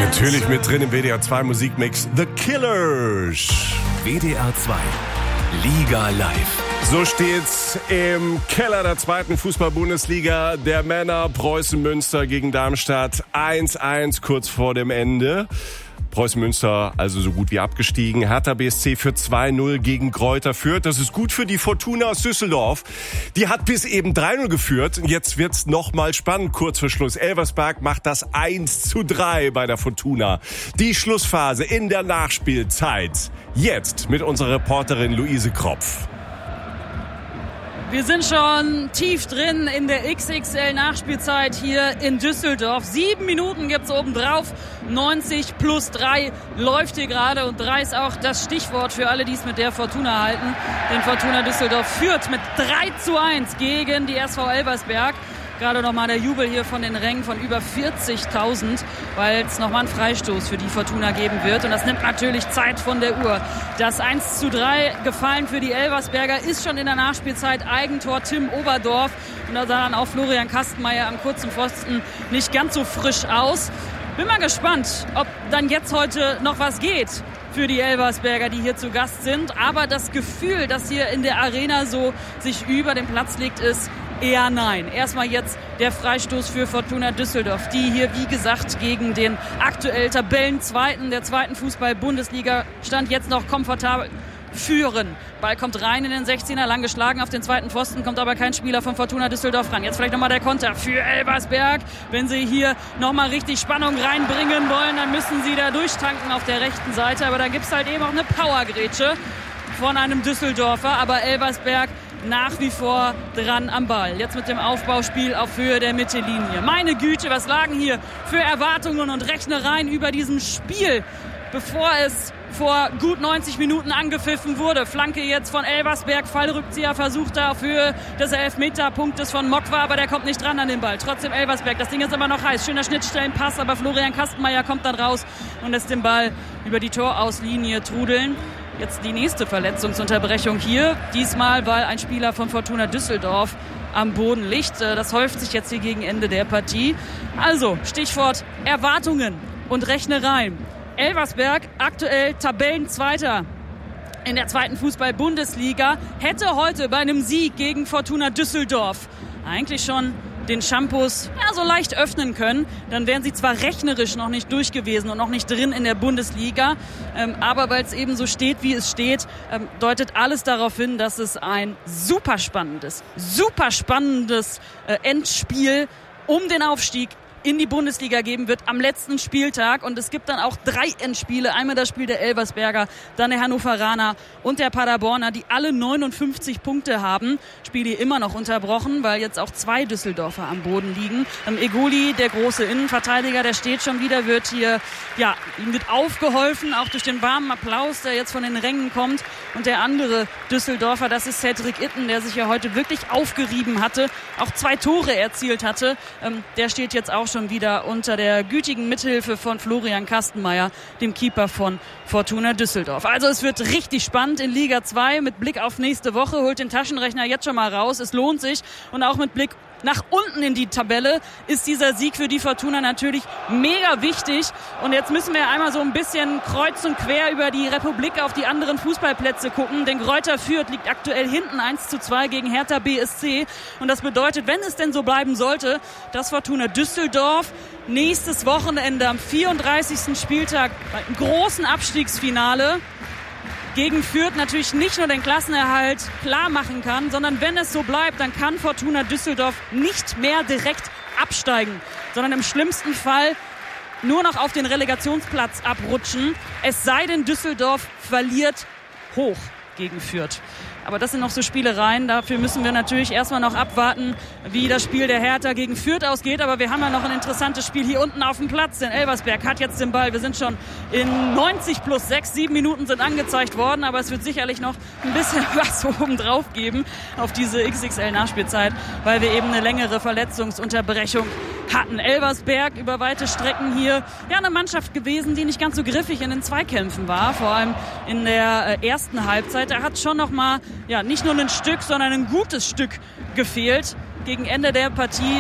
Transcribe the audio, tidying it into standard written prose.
Natürlich mit drin im WDR 2 Musikmix The Killers. WDR 2 Liga live. So steht's im Keller der zweiten Fußball-Bundesliga der Männer. Preußen Münster gegen Darmstadt 1-1 kurz vor dem Ende. Preußen Münster also so gut wie abgestiegen. Hertha BSC für 2-0 gegen Greuther Fürth. Das ist gut für die Fortuna aus Düsseldorf. Die hat bis eben 3-0 geführt. Jetzt wird's noch mal spannend. Kurz vor Schluss. Elversberg macht das 1-3 bei der Fortuna. Die Schlussphase in der Nachspielzeit. Jetzt mit unserer Reporterin Luise Kropf. Wir sind schon tief drin in der XXL-Nachspielzeit hier in Düsseldorf. 7 Minuten gibt's obendrauf. 90 plus 3 läuft hier gerade. Und 3 ist auch das Stichwort für alle, die es mit der Fortuna halten. Denn Fortuna Düsseldorf führt mit 3-1 gegen die SV Elversberg. Gerade nochmal der Jubel hier von den Rängen von über 40.000, weil es nochmal einen Freistoß für die Fortuna geben wird. Und das nimmt natürlich Zeit von der Uhr. Das 1-3 gefallen für die Elversberger ist schon in der Nachspielzeit. Eigentor Tim Oberdorf. Und da sah dann auch Florian Kastenmeier am kurzen Pfosten nicht ganz so frisch aus. Bin mal gespannt, ob dann jetzt heute noch was geht für die Elversberger, die hier zu Gast sind. Aber das Gefühl, das hier in der Arena so sich über den Platz legt, ist eher nein. Erstmal jetzt der Freistoß für Fortuna Düsseldorf, die hier, wie gesagt, gegen den aktuell Tabellenzweiten der zweiten Fußball-Bundesliga stand jetzt noch komfortabel führen. Ball kommt rein in den 16er, lang geschlagen auf den zweiten Pfosten, kommt aber kein Spieler von Fortuna Düsseldorf ran. Jetzt vielleicht nochmal der Konter für Elversberg. Wenn sie hier nochmal richtig Spannung reinbringen wollen, dann müssen sie da durchtanken auf der rechten Seite. Aber da gibt's halt eben auch eine Powergrätsche von einem Düsseldorfer. Aber Elversberg nach wie vor dran am Ball. Jetzt mit dem Aufbauspiel auf Höhe der Mittellinie. Meine Güte, was lagen hier für Erwartungen und Rechnereien über diesem Spiel, bevor es vor gut 90 Minuten angepfiffen wurde. Flanke jetzt von Elversberg, Fallrückzieher versucht da auf Höhe des Elfmeterpunktes von Mokwa, aber der kommt nicht dran an den Ball. Trotzdem Elversberg, das Ding ist immer noch heiß. Schöner Schnittstellenpass, aber Florian Kastenmeier kommt dann raus und lässt den Ball über die Torauslinie trudeln. Jetzt die nächste Verletzungsunterbrechung hier. Diesmal, weil ein Spieler von Fortuna Düsseldorf am Boden liegt. Das häuft sich jetzt hier gegen Ende der Partie. Also, Stichwort Erwartungen und Rechnereien. Elversberg, aktuell Tabellenzweiter in der zweiten Fußball-Bundesliga, hätte heute bei einem Sieg gegen Fortuna Düsseldorf eigentlich schon den Shampoos so leicht öffnen können. Dann wären sie zwar rechnerisch noch nicht durch gewesen und noch nicht drin in der Bundesliga, aber weil es eben so steht, wie es steht, deutet alles darauf hin, dass es ein super spannendes Endspiel um den Aufstieg in die Bundesliga geben wird am letzten Spieltag. Und es gibt dann auch 3 Endspiele. Einmal das Spiel der Elversberger, dann der Hannoveraner und der Paderborner, die alle 59 Punkte haben. Spiele immer noch unterbrochen, weil jetzt auch 2 Düsseldorfer am Boden liegen. Egoli, der große Innenverteidiger, der steht schon wieder, wird hier, ihm wird aufgeholfen, auch durch den warmen Applaus, der jetzt von den Rängen kommt. Und der andere Düsseldorfer, das ist Cedric Itten, der sich ja heute wirklich aufgerieben hatte, auch 2 Tore erzielt hatte. Der steht jetzt auch schon wieder unter der gütigen Mithilfe von Florian Kastenmeier, dem Keeper von Fortuna Düsseldorf. Also es wird richtig spannend in Liga 2 mit Blick auf nächste Woche. Holt den Taschenrechner jetzt schon mal raus. Es lohnt sich. Und auch mit Blick nach unten in die Tabelle ist dieser Sieg für die Fortuna natürlich mega wichtig. Und jetzt müssen wir einmal so ein bisschen kreuz und quer über die Republik auf die anderen Fußballplätze gucken. Denn Greuther Fürth liegt aktuell hinten 1-2 gegen Hertha BSC. Und das bedeutet, wenn es denn so bleiben sollte, dass Fortuna Düsseldorf nächstes Wochenende am 34. Spieltag beim großen Abstiegsfinale gegen Fürth natürlich nicht nur den Klassenerhalt klar machen kann, sondern wenn es so bleibt, dann kann Fortuna Düsseldorf nicht mehr direkt absteigen, sondern im schlimmsten Fall nur noch auf den Relegationsplatz abrutschen. Es sei denn, Düsseldorf verliert hoch gegen Fürth. Aber das sind noch so Spielereien. Dafür müssen wir natürlich erstmal noch abwarten, wie das Spiel der Hertha gegen Fürth ausgeht. Aber wir haben ja noch ein interessantes Spiel hier unten auf dem Platz. Denn Elversberg hat jetzt den Ball. Wir sind schon in 90 plus 6. 7 Minuten sind angezeigt worden. Aber es wird sicherlich noch ein bisschen was oben drauf geben auf diese XXL-Nachspielzeit, weil wir eben eine längere Verletzungsunterbrechung hatten. Elversberg über weite Strecken hier eine Mannschaft gewesen, die nicht ganz so griffig in den Zweikämpfen war. Vor allem in der ersten Halbzeit. Da hat schon noch mal nicht nur ein Stück, sondern ein gutes Stück gefehlt. Gegen Ende der Partie